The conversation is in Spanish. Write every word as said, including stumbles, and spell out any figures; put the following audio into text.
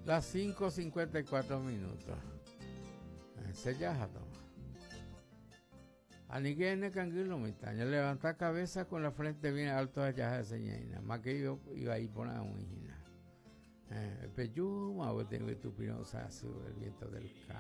Las cinco cincuenta y cuatro minutos. Se ya toma. Aniguene canguilo mitaña. Levanta cabeza con la frente bien alto allá de señaina. Más que yo iba ahí por la muñina. Peyuma o tengo tu pinosa el viento del